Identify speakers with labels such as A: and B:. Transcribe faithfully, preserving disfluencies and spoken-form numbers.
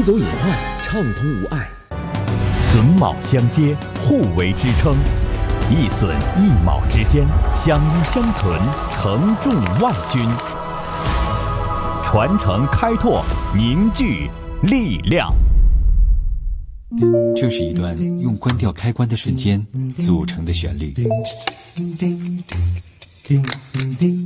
A: 走野患，畅通无碍。
B: 榫卯相接，互为支撑，一榫一卯之间相依相存，承重万钧。传承开拓，凝聚力量。
C: 这是一段用关掉开关的瞬间组成的旋律。